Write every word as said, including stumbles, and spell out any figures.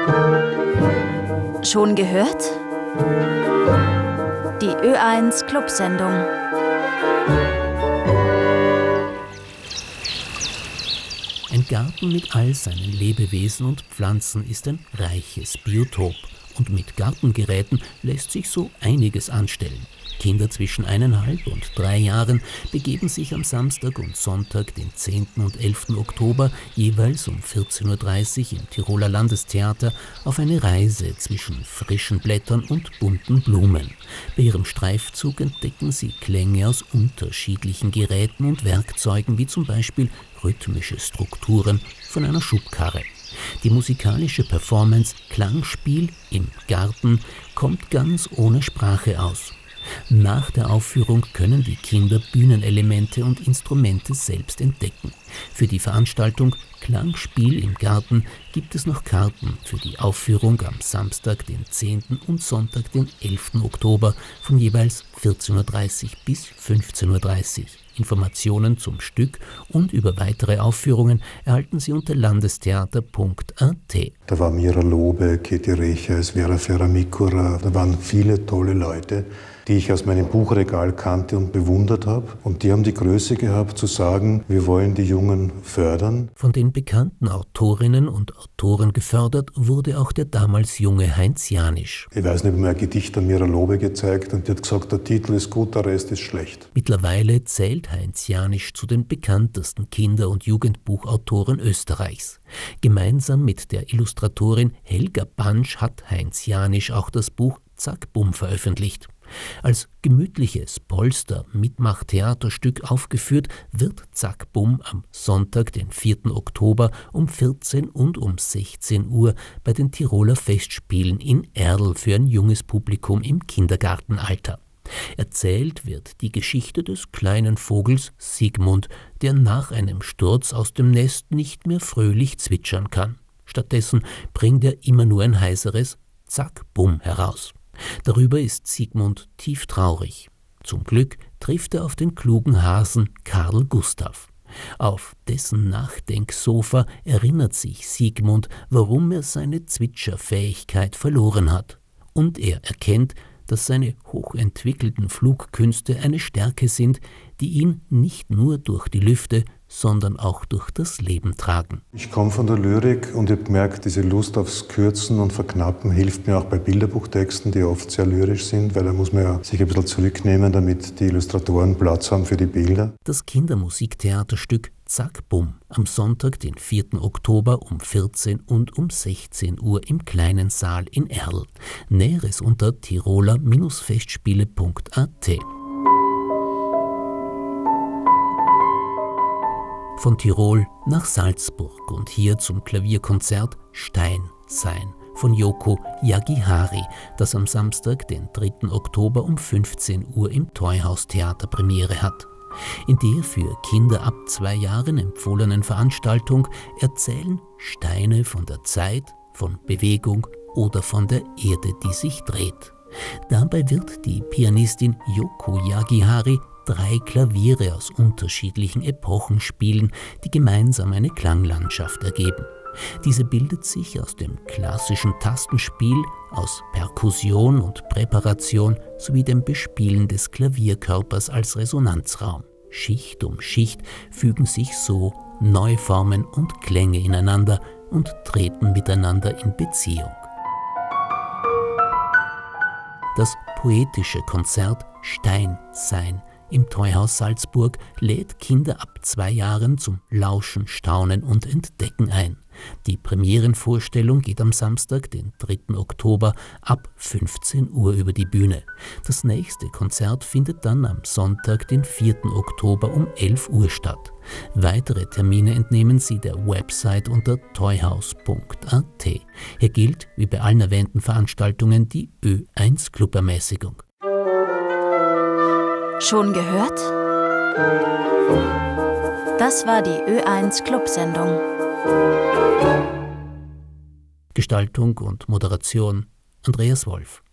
Schon gehört? Die Ö eins Clubsendung. Ein Garten mit all seinen Lebewesen und Pflanzen ist ein reiches Biotop. Und mit Gartengeräten lässt sich so einiges anstellen. Kinder zwischen eineinhalb und drei Jahren begeben sich am Samstag und Sonntag, den zehnten und elften Oktober, jeweils um vierzehn Uhr dreißig im Tiroler Landestheater auf eine Reise zwischen frischen Blättern und bunten Blumen. Bei ihrem Streifzug entdecken sie Klänge aus unterschiedlichen Geräten und Werkzeugen, wie zum Beispiel rhythmische Strukturen von einer Schubkarre. Die musikalische Performance Klangspiel im Garten kommt ganz ohne Sprache aus. Nach der Aufführung können die Kinder Bühnenelemente und Instrumente selbst entdecken. Für die Veranstaltung Klangspiel im Garten gibt es noch Karten für die Aufführung am Samstag, den zehnten und Sonntag, den elften Oktober von jeweils vierzehn Uhr dreißig bis fünfzehn Uhr dreißig. Informationen zum Stück und über weitere Aufführungen erhalten Sie unter landestheater punkt a t. Da war Mira Lobe, Katie Recher, Vera Ferra-Mikura, da waren viele tolle Leute, die ich aus meinem Buchregal kannte und bewundert habe. Und die haben die Größe gehabt zu sagen, wir wollen die Jungen fördern. Von den bekannten Autorinnen und Autoren gefördert wurde auch der damals junge Heinz Janisch. Ich weiß nicht, ob mir ein Gedicht an Mira Lobe gezeigt und die hat gesagt, der Titel ist gut, der Rest ist schlecht. Mittlerweile zählt Heinz Janisch zu den bekanntesten Kinder- und Jugendbuchautoren Österreichs. Gemeinsam mit der Illustratorin Helga Bansch hat Heinz Janisch auch das Buch Zack Bumm veröffentlicht. Als gemütliches Polster-Mitmach-Theaterstück aufgeführt wird Zack Bumm am Sonntag, den vierten Oktober um vierzehn und um sechzehn Uhr bei den Tiroler Festspielen in Erdl für ein junges Publikum im Kindergartenalter. Erzählt wird die Geschichte des kleinen Vogels Sigmund, der nach einem Sturz aus dem Nest nicht mehr fröhlich zwitschern kann. Stattdessen bringt er immer nur ein heiseres Zack Bumm heraus. Darüber ist Sigmund tief traurig. Zum Glück trifft er auf den klugen Hasen Karl Gustav. Auf dessen Nachdenksofa erinnert sich Sigmund, warum er seine Zwitscherfähigkeit verloren hat. Und er erkennt, dass seine hochentwickelten Flugkünste eine Stärke sind, die ihn nicht nur durch die Lüfte, sondern auch durch das Leben tragen. Ich komme von der Lyrik und ich habe gemerkt, diese Lust aufs Kürzen und Verknappen hilft mir auch bei Bilderbuchtexten, die oft sehr lyrisch sind, weil da muss man ja sich ein bisschen zurücknehmen, damit die Illustratoren Platz haben für die Bilder. Das Kindermusiktheaterstück Zack Bumm am Sonntag, den vierten Oktober um vierzehn und um sechzehn Uhr im kleinen Saal in Erdl. Näheres unter tiroler Festspiele punkt a t. Von Tirol nach Salzburg und hier zum Klavierkonzert Stein sein von Yoko Yagihari, das am Samstag, den dritten Oktober um fünfzehn Uhr im Teuhaustheater Premiere hat. In der für Kinder ab zwei Jahren empfohlenen Veranstaltung erzählen Steine von der Zeit, von Bewegung oder von der Erde, die sich dreht. Dabei wird die Pianistin Yoko Yagihari drei Klaviere aus unterschiedlichen Epochen spielen, die gemeinsam eine Klanglandschaft ergeben. Diese bildet sich aus dem klassischen Tastenspiel, aus Perkussion und Präparation sowie dem Bespielen des Klavierkörpers als Resonanzraum. Schicht um Schicht fügen sich so Neuformen und Klänge ineinander und treten miteinander in Beziehung. Das poetische Konzert Stein sein im Teuhaus Salzburg lädt Kinder ab zwei Jahren zum Lauschen, Staunen und Entdecken ein. Die Premierenvorstellung geht am Samstag, den dritten Oktober, ab fünfzehn Uhr über die Bühne. Das nächste Konzert findet dann am Sonntag, den vierten Oktober um elf Uhr statt. Weitere Termine entnehmen Sie der Website unter teuhaus punkt a t. Hier gilt, wie bei allen erwähnten Veranstaltungen, die Ö eins Clubermäßigung. Schon gehört? Das war die Ö eins Clubsendung. Gestaltung und Moderation Andreas Wolf.